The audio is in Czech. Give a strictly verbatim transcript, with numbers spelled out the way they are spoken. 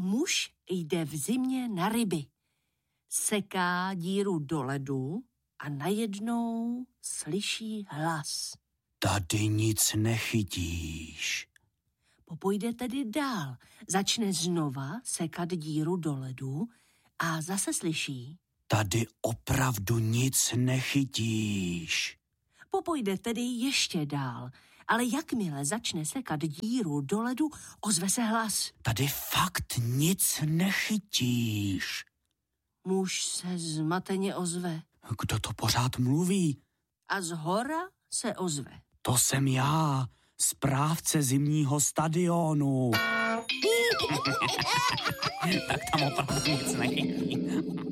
muž jde v zimě na ryby. Seká díru do ledu a najednou slyší hlas. Tady nic nechytíš. Popojde tedy dál. Začne znova sekat díru do ledu a zase slyší. Tady opravdu nic nechytíš. Popojde tedy ještě dál, ale jakmile začne sekat díru do ledu, ozve se hlas. Tady fakt nic nechytíš. Muž se zmateně ozve. Kdo to pořád mluví? A zhora se ozve. To jsem já, správce zimního stadionu. Tak tam opravdu nic nechytí.